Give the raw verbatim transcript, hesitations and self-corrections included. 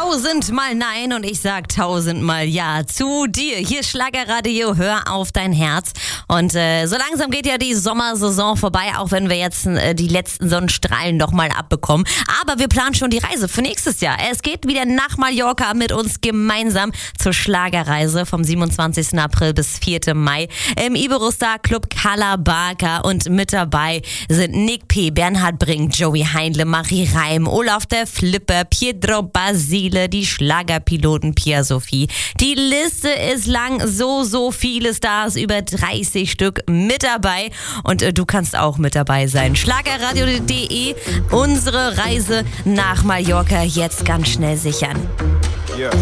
tausendmal nein und ich sag tausendmal ja zu dir. Hier ist Schlagerradio, hör auf dein Herz. Und äh, so langsam geht ja die Sommersaison vorbei, auch wenn wir jetzt äh, die letzten Sonnenstrahlen noch mal abbekommen. Aber wir planen schon die Reise für nächstes Jahr. Es geht wieder nach Mallorca mit uns gemeinsam zur Schlagerreise vom siebenundzwanzigsten April bis vierten Mai im Iberostar Club Cala Barca. Und mit dabei sind Nick P., Bernhard Brink, Joey Heindle, Marie Reim, Olaf der Flipper, Pietro Basile, die Schlagerpiloten Pia Sophie. Die Liste ist lang, so, so viele Stars, über dreißig Stück mit dabei. Und äh, du kannst auch mit dabei sein. Schlagerradio punkt de, unsere Reise nach Mallorca jetzt ganz schnell sichern. Yeah.